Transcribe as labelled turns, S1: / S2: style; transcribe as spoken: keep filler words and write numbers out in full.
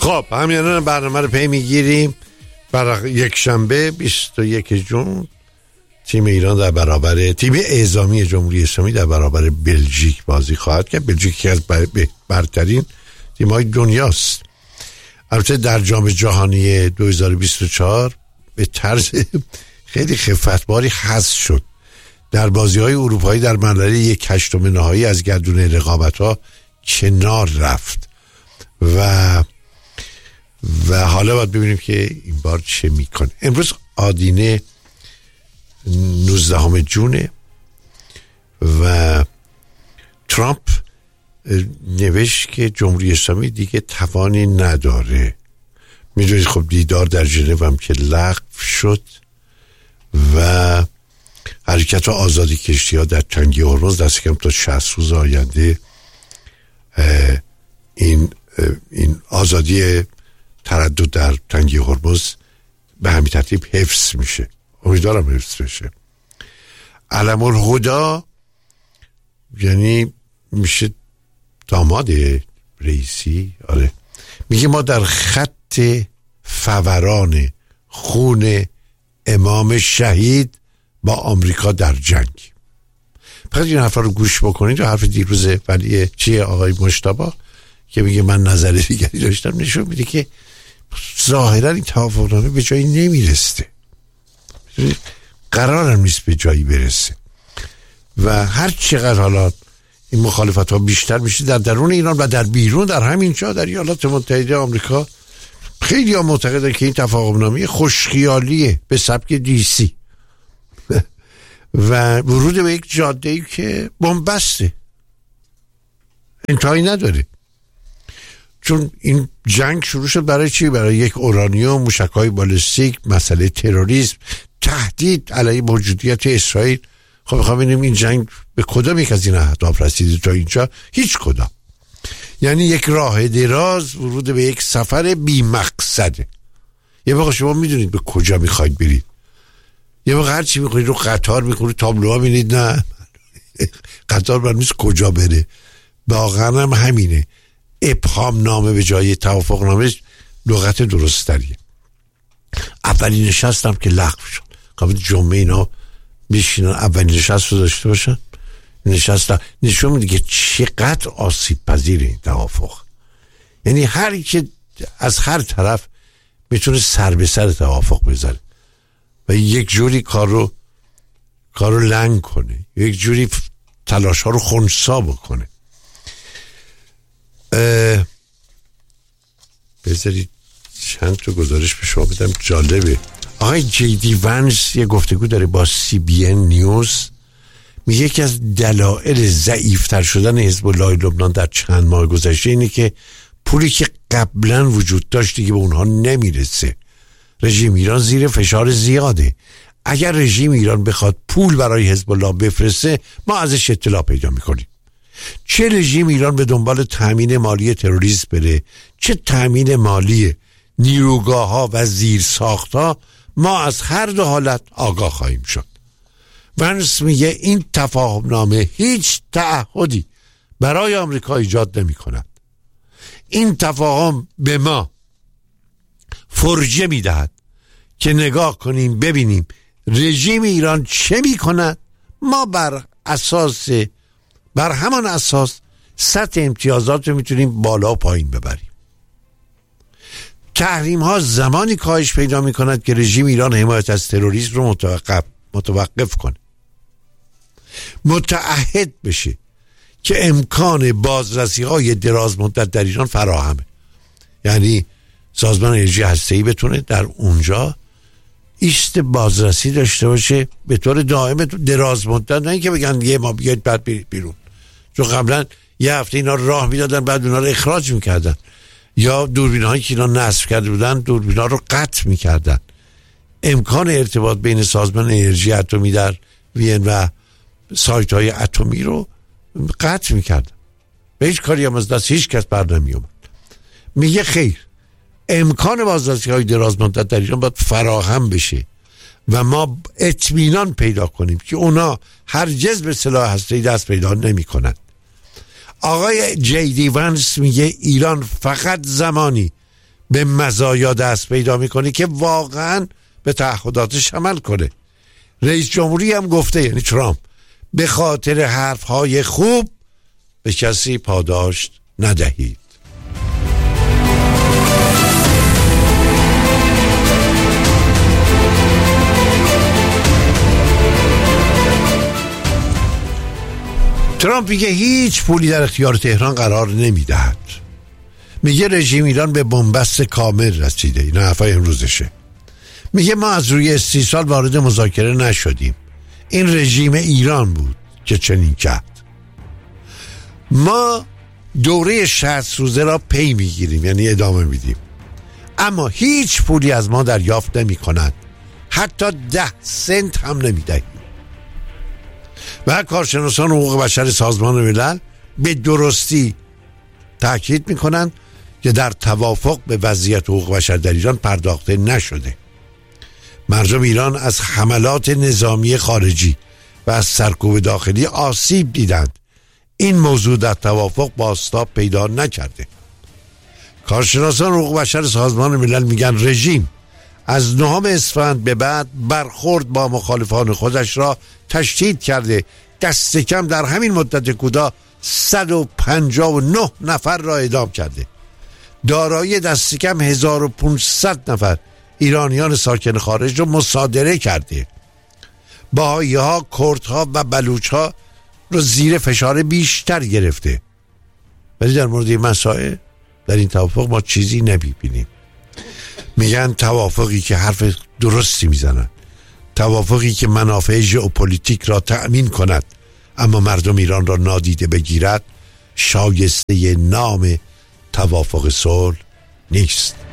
S1: خب همین برنامه رو پی میگیریم. برای یک شنبه بیست و یک ژوئن تیم ایران در برابر تیم اعزامی جمهوری اسلامی در برابر بلژیک بازی خواهد کرد. بلژیک که از برترین تیم‌های دنیاست. البته در جام جهانی دو هزار و بیست و چهار به طرز خیلی خفتباری حذف شد. در بازی‌های اروپایی در مرحله یک هشتم نهایی از گردون رقابت‌ها کنار رفت و و حالا باید ببینیم که این بار چه میکنه. امروز آدینه نوزدهم ژوئن و ترامپ نوشت که جمهوری اسلامی دیگه توانی نداره. میدونید خب دیدار در ژنو هم که لغو شد و حرکت آزادی کشتی ها در تنگه هرمز دست کم تا شصت روز آینده این این آزادی تردد در تنگه هرمز به همین ترتیب حفظ میشه. امیدوارم حفظ بشه. علم الهدی یعنی میشه داماد رئیسی، آره، میگه ما در خط فوران خون امام شهید با آمریکا در جنگ. فقط این حرفا رو گوش بکنید. و حرف دیروز ولی چیه آقای مجتبی که میگه من نظر دیگری داشتم نشون میده که ظاهرا این توافقنامه به جایی نمیرسه، قرارم نیست به جایی برسه و هر چقدر حالا این مخالفت ها بیشتر میشه در درون ایران و در بیرون، در همین جا در ایالات متحده آمریکا خیلی ها معتقدن که این توافقنامه خوشخیالیه به سبک دی سی و ورود به یک جاده‌ای که بن‌بسته، انتهایی نداره. چون این جنگ شروع شد برای چی؟ برای یک اورانیوم، موشک‌های بالستیک، مسئله تروریسم، تهدید علیه موجودیت اسرائیل. خب میخوام ببینیم این جنگ به کدام یک از این اهداف رسیده تا اینجا؟ هیچ کدام. یعنی یک راه دراز، ورود به یک سفر بی مقصده. یه موقع شما میدونید به کجا میخواید برید، یه موقع هر چی میخواید رو قطار میخورید، تابلوها میدید نه قطار برای نیست کجا بره. واقعا هم همینه. ابهام نامه به جای توافق نامه لغت درست تریه. اولین نشستم که لغو شد، قبل جمعه اینا میشینن اولین نشست رو داشته باشن، نشست نشون میده که چقدر آسیب پذیر این توافق. یعنی هر که از هر طرف میتونه سر به سر توافق بذاره و یک جوری کار رو کار رو لنگ کنه، یک جوری تلاش ها رو خنثی بکنه. بذارید چند تا گزارش به شما بدم جالبه. آقای جی دی ونس یه گفتگو داره با سی بی ان نیوز، میگه یکی از دلایل ضعیفتر شدن حزب الله لبنان در چند ماه گذشته اینه که پولی که قبلا وجود داشت دیگه به اونها نمیرسه. رژیم ایران زیر فشار زیاده. اگر رژیم ایران بخواد پول برای حزب الله بفرسته ما ازش اطلاع پیدا میکنیم. چه رژیم ایران به دنبال تامین مالی تروریسم بره، چه تامین مالی نیروگاه ها و زیر ساخت ها، ما از هر دو حالت آگاه خواهیم شد. ونس میگه این تفاهم نامه هیچ تعهدی برای آمریکا ایجاد نمی کند. این تفاهم به ما فرجه می دهد که نگاه کنیم ببینیم رژیم ایران چه می کند، ما بر اساس بر همان اساس سطح امتیازات رو میتونیم بالا و پایین ببریم. تحریم ها زمانی کاهش پیدا می کند که رژیم ایران حمایت از تروریسم رو متوقف متوقف کنه، متعهد بشه که امکان بازرسی های دراز مدت در ایران فراهمه. یعنی سازمان انرژی هسته‌ای بتونه در اونجا ایست بازرسی داشته باشه به طور دائم دراز مدت، نه اینکه بگن یه ما بیاید بعد برید بیرون. چون قبلا یه هفته اینا راه میدادن بعد اونا رو اخراج میکردن، یا دوربین هایی که اینا نصب کرده بودن دوربین ها رو قطع میکردن. امکان ارتباط بین سازمان انرژی اتمی در وین و سایت های اتمی رو قطع میکردن. به هیچ کاری هم از دست هیچ کس بر نمی اومد. میگه خیر، امکان بازرسی های دراز مدت در ایران باید فراهم بشه و ما اطمینان پیدا کنیم که اونا هرگز به سلاح هسته‌ای دست پیدا نمی کنند. آقای جی دی ونس میگه ایران فقط زمانی به مزایا دست پیدا میکنه که واقعا به تعهداتش عمل کنه. رئیس جمهوری هم گفته، یعنی ترامپ، به خاطر حرفهای خوب به کسی پاداش ندهید. ترامپ میگه هیچ پولی در اختیار تهران قرار نمیدهد. میگه رژیم ایران به بنبست کامل رسیده. این حرفای امروزشه. میگه ما از روی استیصال وارد مذاکره نشدیم، این رژیم ایران بود که چنین کرد. ما دوره شصت روزه را پی میگیریم، یعنی ادامه میدیم، اما هیچ پولی از ما دریافت نمی کنند، حتی ده سنت هم نمیدهیم. و کارشناسان حقوق بشر سازمان ملل به درستی تاکید میکنند که در توافق به وضعیت حقوق بشر در ایران پرداخته نشده. مردم ایران از حملات نظامی خارجی و از سرکوب داخلی آسیب دیدند. این موضوع در توافق بازتاب پیدا نکرده. کارشناسان حقوق بشر سازمان ملل میگن رژیم از نهم اسفند به بعد برخورد با مخالفان خودش را تشدید کرده. دست کم در همین مدت کوتاه صد و پنجاه و نه نفر را اعدام کرده. دارایی دست کم هزار و پانصد نفر ایرانیان ساکن خارج را مصادره کرده. بهایی ها، کرد ها و بلوچ ها رو زیر فشار بیشتر گرفته. ولی در مورد این مسائل در این توافق ما چیزی نمیبینیم. میگن توافقی که حرف درستی میزنن، توافقی که منافع ژئوپلیتیک را تأمین کند اما مردم ایران را نادیده بگیرد، شایسته نام توافق صلح نیست.